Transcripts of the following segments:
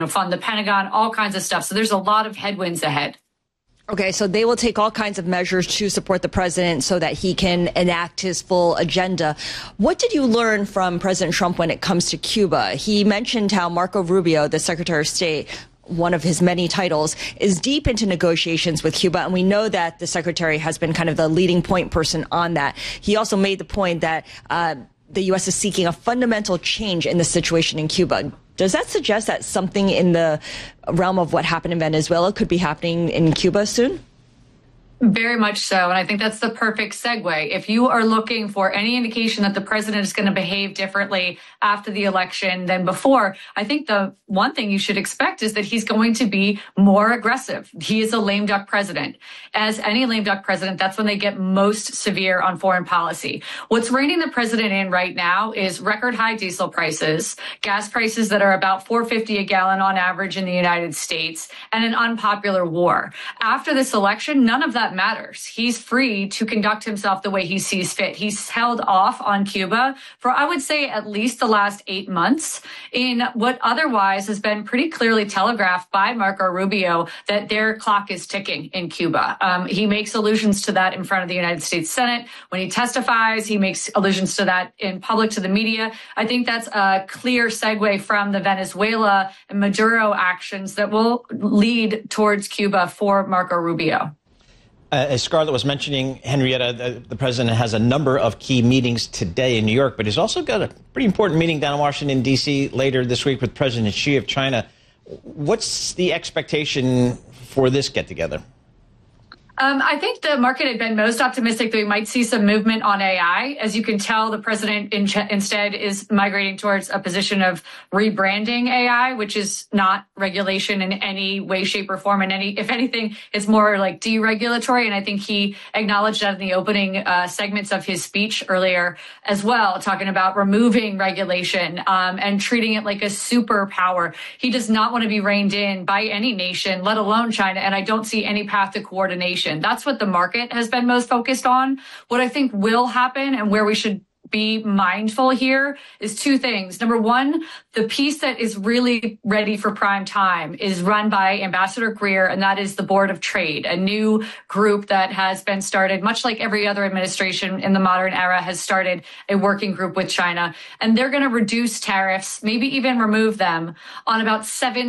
fund the Pentagon, all kinds of stuff. So there's a lot of headwinds ahead. Okay, so they will take all kinds of measures to support the president so that he can enact his full agenda. What did you learn from President Trump when it comes to Cuba? He mentioned how Marco Rubio, the Secretary of State, one of his many titles, is deep into negotiations with Cuba. And we know that the secretary has been kind of the leading point person on that. He also made the point that the U.S. is seeking a fundamental change in the situation in Cuba. Does that suggest that something in the realm of what happened in Venezuela could be happening in Cuba soon? Very much so. And I think that's the perfect segue. If you are looking for any indication that the president is going to behave differently after the election than before, I think the one thing you should expect is that he's going to be more aggressive. He is a lame duck president. As any lame duck president, that's when they get most severe on foreign policy. What's reining the president in right now is record high diesel prices, gas prices that are about $4.50 a gallon on average in the United States, and an unpopular war. After this election, none of that matters. He's free to conduct himself the way he sees fit. He's held off on Cuba for, I would say, at least the last 8 months in what otherwise has been pretty clearly telegraphed by Marco Rubio that their clock is ticking in Cuba. He makes allusions to that in front of the United States Senate. When he testifies, he makes allusions to that in public to the media. I think that's a clear segue from the Venezuela and Maduro actions that will lead towards Cuba for Marco Rubio. As Scarlett was mentioning, Henrietta, the president has a number of key meetings today in New York, but he's also got a pretty important meeting down in Washington, D.C. later this week with President Xi of China. What's the expectation for this get-together? I think the market had been most optimistic that we might see some movement on AI. As you can tell, the president instead is migrating towards a position of rebranding AI, which is not regulation in any way, shape, or form. And if anything, it's more like deregulatory. And I think he acknowledged that in the opening segments of his speech earlier as well, talking about removing regulation and treating it like a superpower. He does not want to be reined in by any nation, let alone China. And I don't see any path to coordination. That's what the market has been most focused on. What I think will happen and where we should be mindful here is two things. Number one, the piece that is really ready for prime time is run by Ambassador Greer, and that is the Board of Trade, a new group that has been started, much like every other administration in the modern era has started a working group with China. And they're going to reduce tariffs, maybe even remove them on about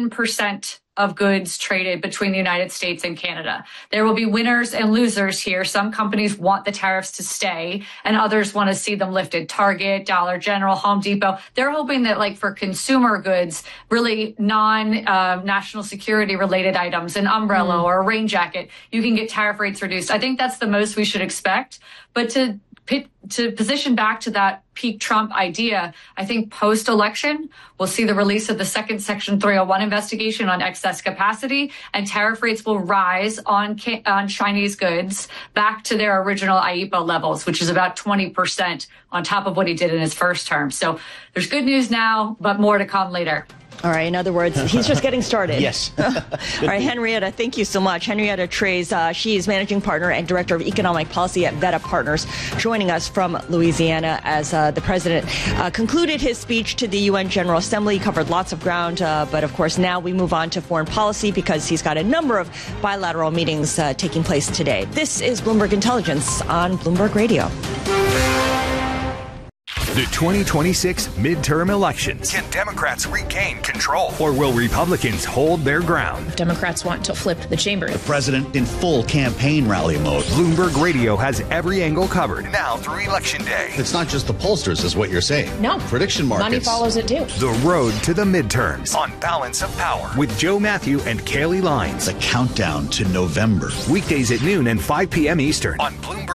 7% of goods traded between the United States and Canada. There will be winners and losers here. Some companies want the tariffs to stay and others want to see them lifted. Target, Dollar General, Home Depot. They're hoping that, like, for consumer goods, really non-national security related items, an umbrella or a rain jacket, you can get tariff rates reduced. I think that's the most we should expect. But to position back to that peak Trump idea, I think post-election, we'll see the release of the second Section 301 investigation on excess capacity, and tariff rates will rise on Chinese goods back to their original IEEPA levels, which is about 20% on top of what he did in his first term. So there's good news now, but more to come later. All right. In other words, he's just getting started. Yes. All right, Henrietta, thank you so much. Henrietta Treyz, she is managing partner and director of economic policy at Veta Partners, joining us from Louisiana as the president concluded his speech to the UN General Assembly. He covered lots of ground, but of course now we move on to foreign policy because he's got a number of bilateral meetings taking place today. This is Bloomberg Intelligence on Bloomberg Radio. The 2026 midterm elections. Can Democrats regain control? Or will Republicans hold their ground? Democrats want to flip the chamber. The president in full campaign rally mode. Bloomberg Radio has every angle covered. Now through Election Day. It's not just the pollsters, is what you're saying. No. Prediction markets. Money follows it too. The road to the midterms. On Balance of Power. With Joe Matthew and Kaylee Lines. The countdown to November. Weekdays at noon and 5 p.m. Eastern. On Bloomberg